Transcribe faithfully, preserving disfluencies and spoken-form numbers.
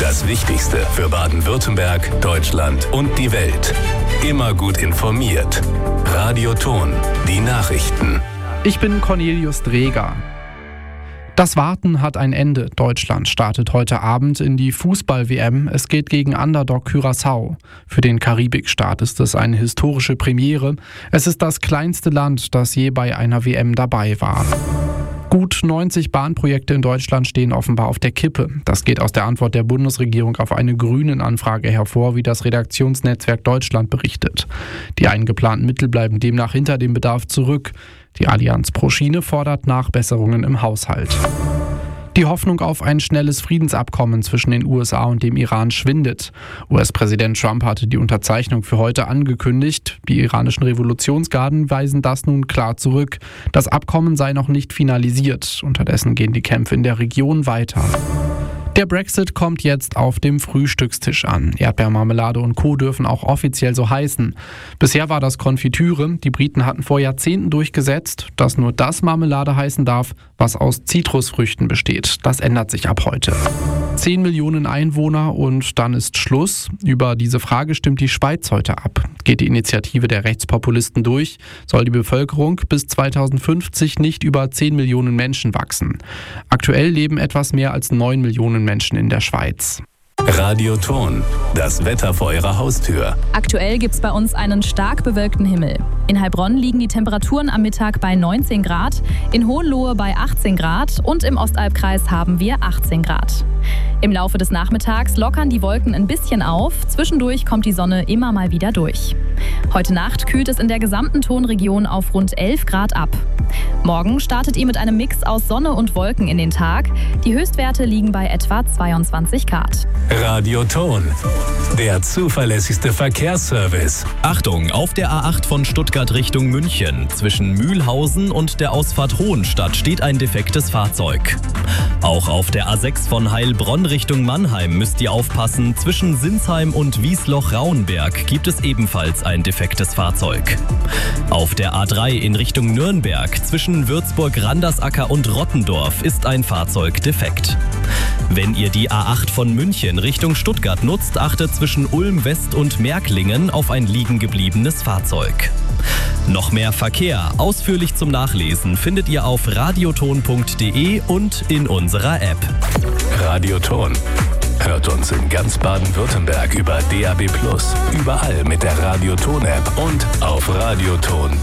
Das Wichtigste für Baden-Württemberg, Deutschland und die Welt. Immer gut informiert. Radio Ton, die Nachrichten. Ich bin Cornelius Dreger. Das Warten hat ein Ende. Deutschland startet heute Abend in die Fußball-W M. Es geht gegen Underdog Curaçao. Für den Karibikstaat ist es eine historische Premiere. Es ist das kleinste Land, das je bei einer W M dabei war. Gut neunzig Bahnprojekte in Deutschland stehen offenbar auf der Kippe. Das geht aus der Antwort der Bundesregierung auf eine Grünen-Anfrage hervor, wie das Redaktionsnetzwerk Deutschland berichtet. Die eingeplanten Mittel bleiben demnach hinter dem Bedarf zurück. Die Allianz pro Schiene fordert Nachbesserungen im Haushalt. Die Hoffnung auf ein schnelles Friedensabkommen zwischen den U S A und dem Iran schwindet. U S-Präsident Trump hatte die Unterzeichnung für heute angekündigt. Die iranischen Revolutionsgarden weisen das nun klar zurück. Das Abkommen sei noch nicht finalisiert. Unterdessen gehen die Kämpfe in der Region weiter. Der Brexit kommt jetzt auf dem Frühstückstisch an. Erdbeermarmelade und Co. dürfen auch offiziell so heißen. Bisher war das Konfitüre. Die Briten hatten vor Jahrzehnten durchgesetzt, dass nur das Marmelade heißen darf, was aus Zitrusfrüchten besteht. Das ändert sich ab heute. Zehn Millionen Einwohner und dann ist Schluss. Über diese Frage stimmt die Schweiz heute ab. Geht die Initiative der Rechtspopulisten durch, soll die Bevölkerung bis zweitausendfünfzig nicht über zehn Millionen Menschen wachsen. Aktuell leben etwas mehr als neun Millionen Menschen in der Schweiz. Radio Ton, das Wetter vor Ihrer Haustür. Aktuell gibt es bei uns einen stark bewölkten Himmel. In Heilbronn liegen die Temperaturen am Mittag bei neunzehn Grad, in Hohenlohe bei achtzehn Grad und im Ostalbkreis haben wir achtzehn Grad. Im Laufe des Nachmittags lockern die Wolken ein bisschen auf, zwischendurch kommt die Sonne immer mal wieder durch. Heute Nacht kühlt es in der gesamten Tonregion auf rund elf Grad ab. Morgen startet ihr mit einem Mix aus Sonne und Wolken in den Tag. Die Höchstwerte liegen bei etwa zweiundzwanzig Grad. Radio Ton, der zuverlässigste Verkehrsservice. Achtung, auf der A acht von Stuttgart Richtung München. Zwischen Mühlhausen und der Ausfahrt Hohenstadt steht ein defektes Fahrzeug. Auch auf der A sechs von Heilbronn Richtung Mannheim müsst ihr aufpassen. Zwischen Sinsheim und Wiesloch-Rauenberg gibt es ebenfalls ein defektes Fahrzeug. Auf der A drei in Richtung Nürnberg zwischen Würzburg-Randersacker und Rottendorf ist ein Fahrzeug defekt. Wenn ihr die A acht von München Richtung Stuttgart nutzt, achtet zwischen Ulm West und Märklingen auf ein liegen gebliebenes Fahrzeug. Noch mehr Verkehr, ausführlich zum Nachlesen, findet ihr auf radioton punkt de und in unserer App. Radio Ton. Hört uns in ganz Baden-Württemberg über D A B plus, überall mit der Radio Ton App und auf radioton.